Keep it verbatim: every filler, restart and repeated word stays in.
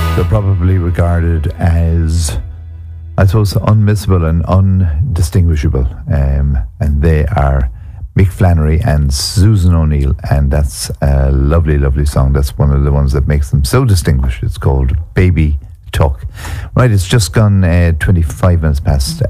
They're probably regarded as, I suppose, unmissable and undistinguishable. Um, and they are Mick Flannery and Susan O'Neill. And that's a lovely, lovely song. That's one of the ones that makes them so distinguished. It's called Baby Talk. Right, it's just gone uh, twenty-five minutes past